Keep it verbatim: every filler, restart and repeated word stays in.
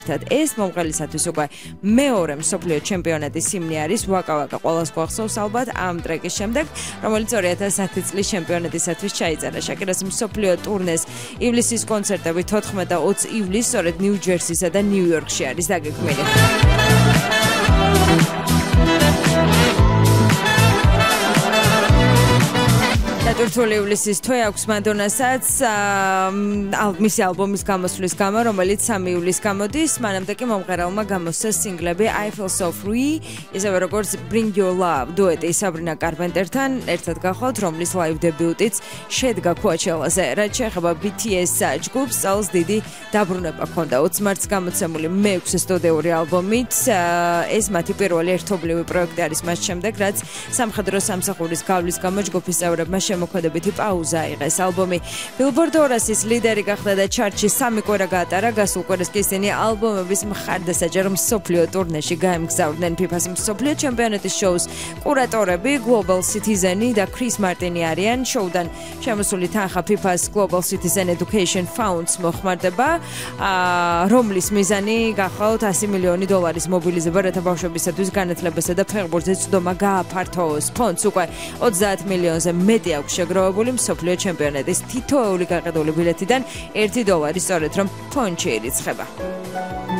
ეს მომღერლისათვის უკვე მეორე მსოფლიო ჩემპიონატის სიმნი არის ვაკა-ვაკა ყველას გვახსოვს ალბათ ამ ტრეკის შემდეგ, რომელიც ორი ათას ათი წლის ჩემპიონატისათვის ჩაიწერა. შაკირას მსოფლიო ტურნეს ივლისის კონცერტები თოთხმეტ და ოცი ივლისს სწორედ ნიუ-ჯერსისა და ნიუ-იორკში არის დაგეგმილი. დატვირთული ივლისის თვე აქვს მადონასაც მისი ალბომის გამოსვლის გამო, რომელიც სამი ივლისს გამოდის. მანამდე კი მომღერალმა გამოსცა სინგლები I Feel So Free, ისევე როგორც Bring Your Love დუეტი საბრინა კარპენტერთან ერთად გახვალთ, რომლის ლაივ დებიუტიც შედგა Coachella-ზე. რაც შეეხება B T S ჯგუფს, წელს დიდი დაბრუნება ჰქონდა. ოცი მარტს გამოცემული მეექვსე სტუდიური ალბომით. ეს მათი პირველი ერთობლივი პროექტი არის მას შემდეგ, რაც სამხედრო სამსახურის გავლის გამო ჯგუფის წევრებმა შემოქმედებითი პაუზა აიღეს. ალბომი Billboard ორასის ლიდერი გახდა და ჩარტში სამი კვირა გაატარა. გასულ კვირას კი ისინი ალბომების მხარდასაჭერ მსოფლიო ტურნეში გაემგზავრნენ. ფიფას მსოფლიო ჩემპიონატის შოუს კურატორები Global Citizen და Chris Martin არიან. შოუდან შემოსული თანხა ფიფას Global Citizen Education Funds მოხმარდება, რომლის მიზანი გახლავთ ასი მილიონი დოლარის მობილიზება, რათა ბავშვებისათვის განათლებასა და ფეხბურთზე წვდომა გააფართოვოს. ფონდს უკვე ოცდაათ მილიონზე მეტი აქვს შეგროვებული. მსოფლიო ჩემპიონატის თითოეული გაყიდული ბილეთიდან ერთი დოლარი სწორედ რომ ფონდში ირიცხება.